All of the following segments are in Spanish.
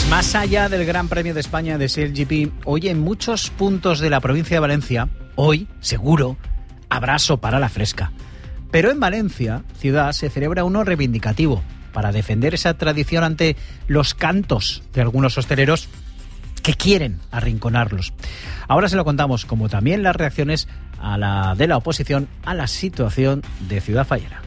Más allá del Gran Premio de España de SailGP, hoy en muchos puntos de la provincia de Valencia, hoy, seguro, habrá sopa a la fresca. Pero en Valencia, ciudad, se celebra uno reivindicativo para defender esa tradición ante los cantos de algunos hosteleros que quieren arrinconarlos. Ahora se lo contamos, como también las reacciones de la oposición a la situación de Ciudad Fallera.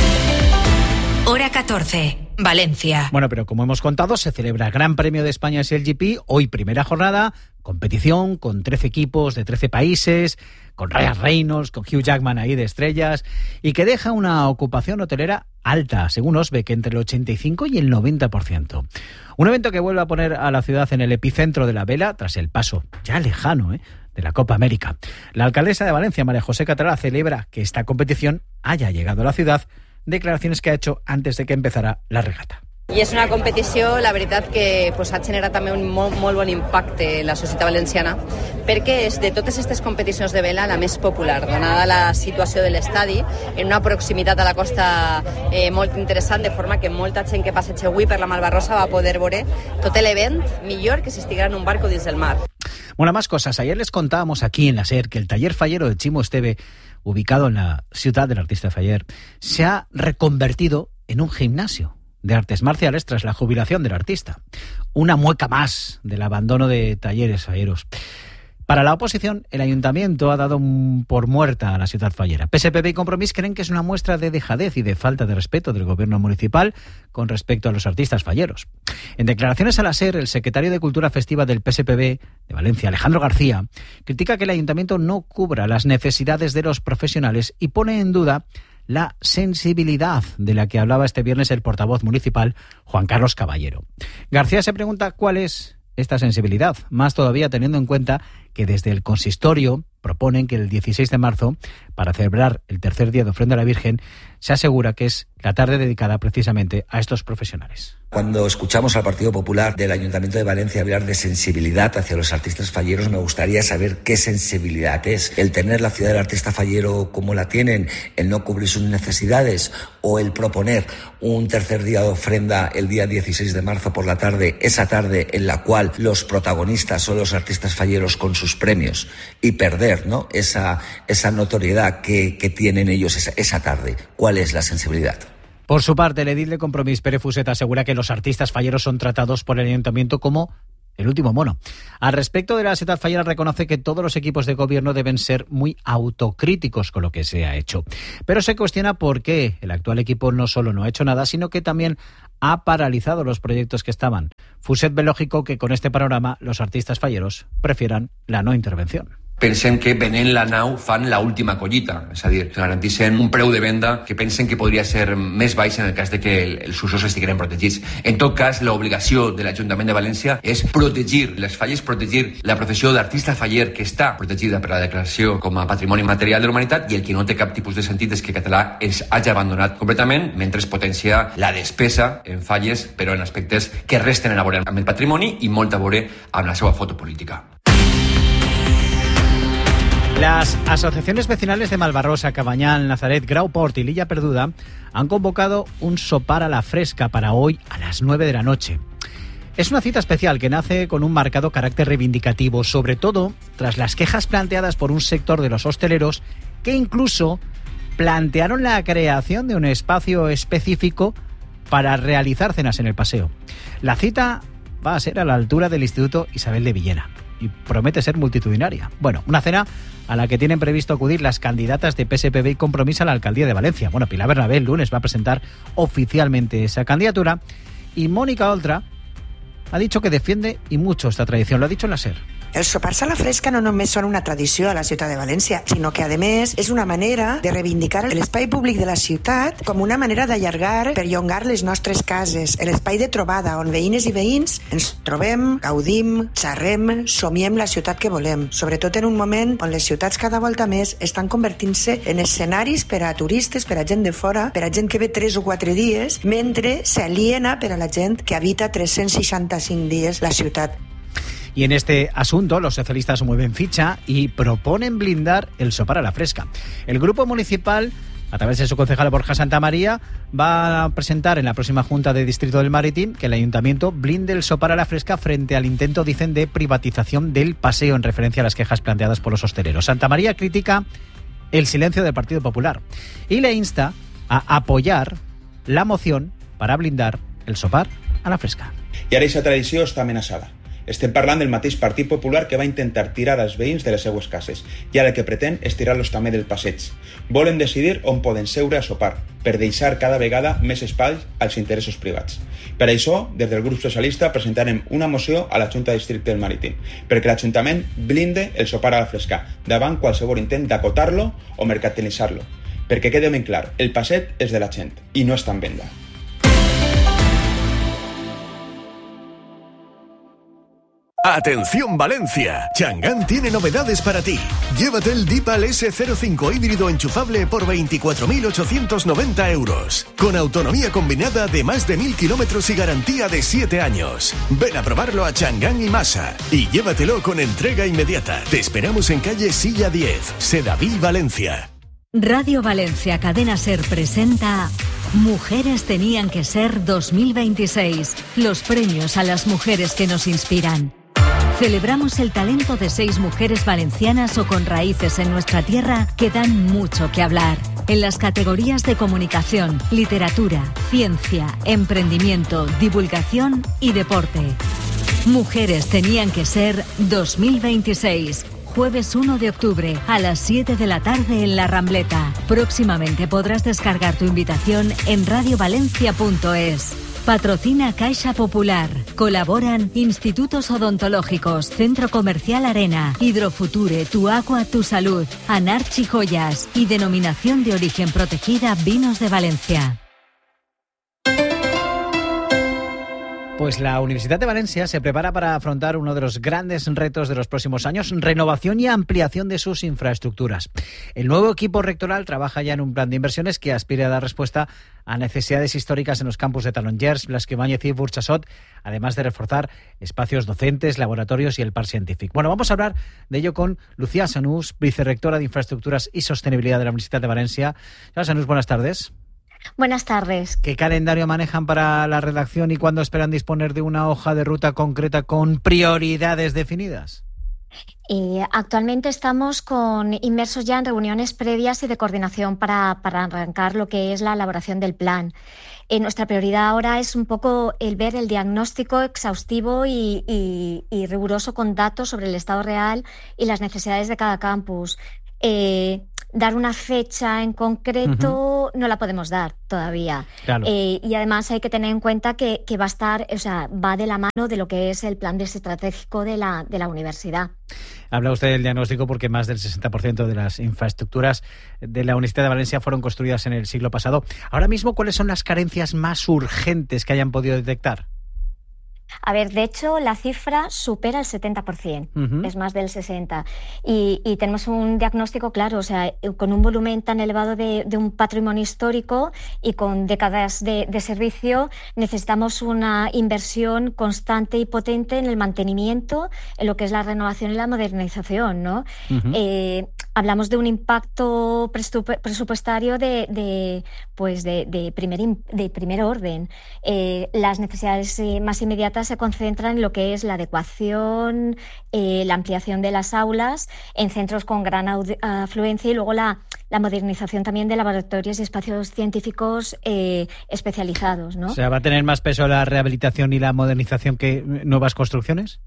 Hora 14. Valencia. Bueno, pero como hemos contado, se celebra el Gran Premio de España SailGP, hoy primera jornada, competición con 13 equipos de 13 países, con Ryan Reynolds, con Hugh Jackman ahí de estrellas, y que deja una ocupación hotelera alta, según OSBE, que entre el 85 y el 90%. Un evento que vuelve a poner a la ciudad en el epicentro de la vela tras el paso ya lejano de la Copa América. La alcaldesa de Valencia, María José Catalá, celebra que esta competición haya llegado a la ciudad, declaraciones que ha hecho antes de que empezara la regata. I és una competició, la veritat, que ha generat també un molt bon impacte en la societat valenciana, perquè és de totes aquestes competicions de vela la més popular, donada la situació de l'estadi, en una proximitat a la costa molt interessant, de forma que molta gent que passeja avui per la Malvarrosa va poder veure tot l'event millor que si estiguera en un barco dins del mar. Bueno, más cosas. Ayer les contábamos aquí en la SER que el taller fallero de Chimo Esteve, ubicado en la ciudad del artista Faller, se ha reconvertido en un gimnasio de artes marciales tras la jubilación del artista. Una mueca más del abandono de talleres falleros. Para la oposición, el ayuntamiento ha dado por muerta a la ciudad fallera. PSPB y Compromís creen que es una muestra de dejadez y de falta de respeto del gobierno municipal con respecto a los artistas falleros. En declaraciones a la SER, el secretario de Cultura Festiva del PSPB de Valencia, Alejandro García, critica que el ayuntamiento no cubra las necesidades de los profesionales y pone en duda la sensibilidad de la que hablaba este viernes el portavoz municipal, Juan Carlos Caballero. García se pregunta cuál es esta sensibilidad, más todavía teniendo en cuenta que desde el consistorio proponen que el 16 de marzo, para celebrar el tercer día de ofrenda a la Virgen, se asegura que es la tarde dedicada precisamente a estos profesionales. Cuando escuchamos al Partido Popular del Ayuntamiento de Valencia hablar de sensibilidad hacia los artistas falleros, me gustaría saber qué sensibilidad es. El tener la ciudad del artista fallero como la tienen, el no cubrir sus necesidades, o el proponer un tercer día de ofrenda el día 16 de marzo por la tarde, esa tarde en la cual los protagonistas son los artistas falleros con sus premios, y perder, ¿no?, esa notoriedad que tienen ellos esa tarde. ¿Cuál es la sensibilidad? Por su parte, el edil de Compromís, Pere Fuset, asegura que los artistas falleros son tratados por el ayuntamiento como el último mono. Al respecto de la ciudad fallera, reconoce que todos los equipos de gobierno deben ser muy autocríticos con lo que se ha hecho. Pero se cuestiona por qué el actual equipo no solo no ha hecho nada, sino que también ha paralizado los proyectos que estaban. Fuset ve lógico que con este panorama los artistas falleros prefieran la no intervención. Pensem que venent la nau fan l'última collita, és a dir, garantissin un preu de venda que pensen que podria ser més baix en el cas de que els usos estigueren protegits. En tot cas, l'obligació de l'Ajuntament de València és protegir les falles, protegir la professió d'artista faller que està protegida per la declaració com a patrimoni material de la humanitat, i el que no té cap tipus de sentit és que català es hagi abandonat completament mentre es potencia la despesa en falles, però en aspectes que resten a veure amb el patrimoni i molt a veure amb la seva foto política. Las asociaciones vecinales de Malvarrosa, Cabañal, Nazaret, Grauport y Lilla Perduda han convocado un sopar a la fresca para hoy a las 9 de la noche. Es una cita especial que nace con un marcado carácter reivindicativo, sobre todo tras las quejas planteadas por un sector de los hosteleros que incluso plantearon la creación de un espacio específico para realizar cenas en el paseo. La cita va a ser a la altura del Instituto Isabel de Villena y promete ser multitudinaria. Bueno, una cena a la que tienen previsto acudir las candidatas de PSPB y Compromís a la alcaldía de Valencia. Bueno, Pilar Bernabé el lunes va a presentar oficialmente esa candidatura y Mónica Oltra ha dicho que defiende y mucho esta tradición. Lo ha dicho en la SER. Els sopars a la fresca no només són una tradició a la ciutat de València, sinó que, a més, és una manera de reivindicar l'espai públic de la ciutat com una manera d'allargar, perllongar les nostres cases, l'espai de trobada on veïnes i veïns ens trobem, gaudim, xerrem, somiem la ciutat que volem, sobretot en un moment on les ciutats cada volta més estan convertint-se en escenaris per a turistes, per a gent de fora, per a gent que ve 3 o 4 dies, mentre s'aliena per a la gent que habita 365 dies la ciutat. Y en este asunto los socialistas mueven ficha y proponen blindar el sopar a la fresca. El grupo municipal a través de su concejal Borja Santamaría, va a presentar en la próxima Junta de Distrito del Maritim que el Ayuntamiento blinde el Sopar a la Fresca frente al intento, dicen, de privatización del paseo, en referencia a las quejas planteadas por los hosteleros. Santamaría critica el silencio del Partido Popular y le insta a apoyar la moción para blindar el Sopar a la Fresca. I ara aquesta tradició està amenaçada. Estem parlant del mateix Partit Popular que va intentar tirar els veïns de les seues cases i ara el que pretén és tirar-los també del passeig. Volen decidir on poden seure a sopar per deixar cada vegada més espai als interessos privats. Per això, des del grup socialista presentarem una moció a la Junta de Districte del Maritim perquè l'Ajuntament blinde el sopar a la fresca davant qualsevol intent d'acotar-lo o mercantilitzar-lo. Perquè quede ben clar, el passeig és de la gent i no està en venda. ¡Atención Valencia! Chang'an tiene novedades para ti. Llévate el Deepal S05 híbrido enchufable por 24.890 euros. Con autonomía combinada de más de 1.000 kilómetros y garantía de 7 años. Ven a probarlo a Chang'an y Masa y llévatelo con entrega inmediata. Te esperamos en calle Silla 10, Sedaví, Valencia. Radio Valencia Cadena Ser presenta Mujeres tenían que ser 2026. Los premios a las mujeres que nos inspiran. Celebramos el talento de 6 mujeres valencianas o con raíces en nuestra tierra que dan mucho que hablar. En las categorías de comunicación, literatura, ciencia, emprendimiento, divulgación y deporte. Mujeres tenían que ser 2026. Jueves 1 de octubre a las 7 de la tarde en La Rambleta. Próximamente podrás descargar tu invitación en radiovalencia.es. Patrocina Caixa Popular. Colaboran Institutos Odontológicos, Centro Comercial Arena, Hidrofuture, Tu Agua, Tu Salud, Anarchi Joyas y Denominación de Origen Protegida Vinos de Valencia. Pues la Universidad de Valencia se prepara para afrontar uno de los grandes retos de los próximos años, renovación y ampliación de sus infraestructuras. El nuevo equipo rectoral trabaja ya en un plan de inversiones que aspire a dar respuesta a necesidades históricas en los campus de Tarongers, Blasco Ibáñez y Burchasot, además de reforzar espacios docentes, laboratorios y el Parc Científic. Bueno, vamos a hablar de ello con Lucía Sanús, vicerrectora de Infraestructuras y Sostenibilidad de la Universidad de Valencia. Señora Sanús, buenas tardes. Buenas tardes. ¿Qué calendario manejan para la redacción y cuándo esperan disponer de una hoja de ruta concreta con prioridades definidas? Actualmente estamos inmersos ya en reuniones previas y de coordinación para arrancar lo que es la elaboración del plan. Nuestra prioridad ahora es un poco el ver el diagnóstico exhaustivo y riguroso con datos sobre el estado real y las necesidades de cada campus. Dar una fecha en concreto no la podemos dar todavía. Claro. Y además hay que tener en cuenta que va a estar, va de la mano de lo que es el plan estratégico de la universidad. Habla usted del diagnóstico porque más del 60% de las infraestructuras de la Universidad de Valencia fueron construidas en el siglo pasado. Ahora mismo, ¿cuáles son las carencias más urgentes que hayan podido detectar? A ver, de hecho, la cifra supera el 70%, es más del 60%. Y tenemos un diagnóstico claro, con un volumen tan elevado de un patrimonio histórico y con décadas de servicio, necesitamos una inversión constante y potente en el mantenimiento, en lo que es la renovación y la modernización, ¿no? Hablamos de un impacto presupuestario de primer orden. Las necesidades más inmediatas se concentran en lo que es la adecuación, la ampliación de las aulas en centros con gran afluencia y luego la modernización también de laboratorios y espacios científicos especializados, ¿no? O sea, ¿va a tener más peso la rehabilitación y la modernización que nuevas construcciones?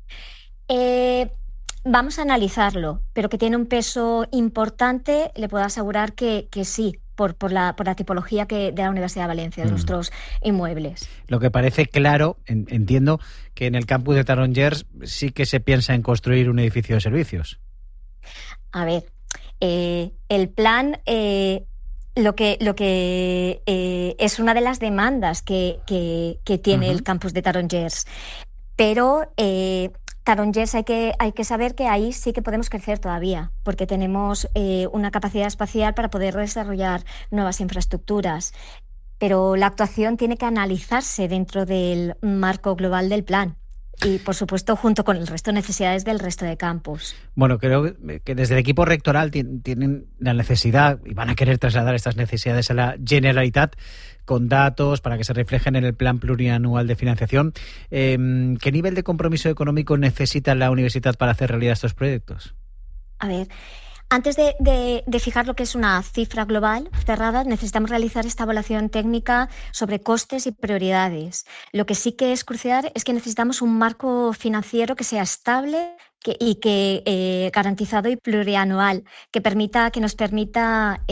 Vamos a analizarlo, pero que tiene un peso importante, le puedo asegurar que sí. Por la tipología de la Universidad de Valencia, de nuestros inmuebles. Lo que parece claro, entiendo, que en el campus de Tarongers sí que se piensa en construir un edificio de servicios. A ver, el plan, lo que es una de las demandas que tiene el campus de Tarongers, pero Tarongers hay que saber que ahí sí que podemos crecer todavía, porque tenemos una capacidad espacial para poder desarrollar nuevas infraestructuras. Pero la actuación tiene que analizarse dentro del marco global del plan. Y, por supuesto, junto con el resto de necesidades del resto de campus. Bueno, creo que desde el equipo rectoral tienen la necesidad y van a querer trasladar estas necesidades a la Generalitat con datos para que se reflejen en el plan plurianual de financiación. ¿Qué nivel de compromiso económico necesita la universidad para hacer realidad estos proyectos? A ver, antes de fijar lo que es una cifra global cerrada, necesitamos realizar esta evaluación técnica sobre costes y prioridades. Lo que sí que es crucial es que necesitamos un marco financiero que sea estable y garantizado y plurianual, que nos permita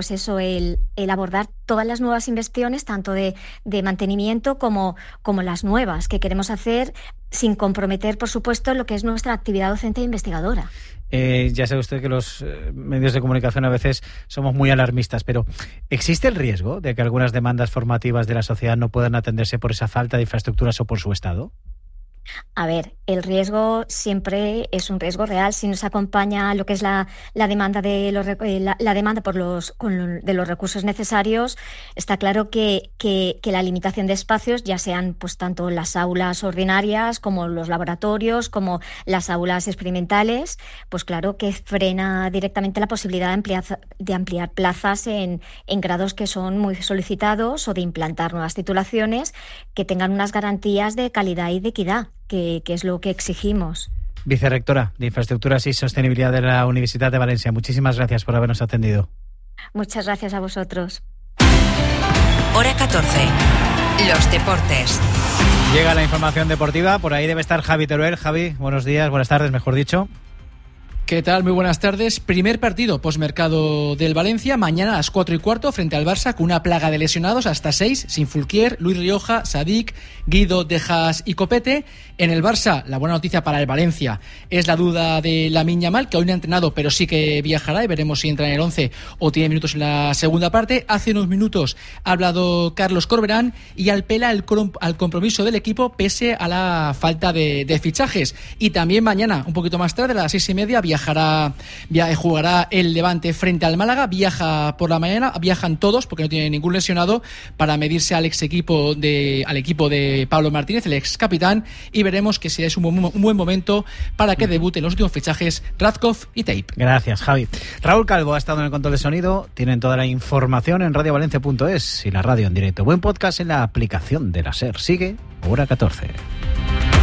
el abordar todas las nuevas inversiones, tanto de mantenimiento como las nuevas que queremos hacer, sin comprometer, por supuesto, lo que es nuestra actividad docente e investigadora. Ya sabe usted que los medios de comunicación a veces somos muy alarmistas, pero ¿existe el riesgo de que algunas demandas formativas de la sociedad no puedan atenderse por esa falta de infraestructuras o por su estado? A ver, el riesgo siempre es un riesgo real. Si nos acompaña lo que es la demanda de la demanda de los recursos necesarios, está claro que la limitación de espacios, ya sean pues tanto las aulas ordinarias como los laboratorios, como las aulas experimentales, pues claro que frena directamente la posibilidad de ampliar plazas en grados que son muy solicitados, o de implantar nuevas titulaciones que tengan unas garantías de calidad y de equidad, que es lo que exigimos. Vicerrectora de Infraestructuras y Sostenibilidad de la Universidad de Valencia, muchísimas gracias por habernos atendido. Muchas gracias a vosotros. Hora 14. Los deportes. Llega la información deportiva, por ahí debe estar Javi Teruel. Javi, buenos días, buenas tardes, mejor dicho. ¿Qué tal? Muy buenas tardes. Primer partido posmercado del Valencia, mañana a las 4:15 frente al Barça, con una plaga de lesionados hasta 6, sin Fulquier, Luis Rioja, Sadik, Guido, Dejas y Copete. En el Barça, la buena noticia para el Valencia es la duda de Lamine Yamal, que hoy no ha entrenado, pero sí que viajará, y veremos si entra en el 11 o tiene minutos en la segunda parte. Hace unos minutos ha hablado Carlos Corberán y apela al compromiso del equipo pese a la falta de fichajes. Y también mañana, un poquito más tarde, a las 6:30, jugará el Levante frente al Málaga. Viaja por la mañana, viajan todos porque no tiene ningún lesionado, para medirse al equipo de Pablo Martínez, el ex capitán, y veremos que si es un buen momento para que debuten los últimos fichajes Radkov y Tape. Gracias, Javi. Raúl Calvo ha estado en el control de sonido. Tienen toda la información en radiovalencia.es y la radio en directo. Buen podcast en la aplicación de la SER. Sigue Hora 14.